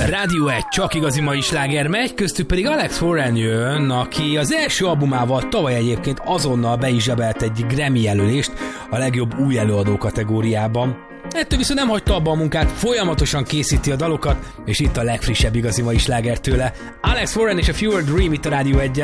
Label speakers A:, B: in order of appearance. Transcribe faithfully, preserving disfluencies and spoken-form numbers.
A: Rádió egy csak igazi mai sláger megy, köztük pedig Alex Warren jön, aki az első albumával tavaly egyébként azonnal be is zsebelt egy Grammy jelölést a legjobb új előadó kategóriában. Ettől viszont nem hagyta abba a munkát, folyamatosan készíti a dalokat, és itt a legfrissebb igazi mai sláger tőle. Alex Warren és a Fewer Dream itt a Rádió egyen.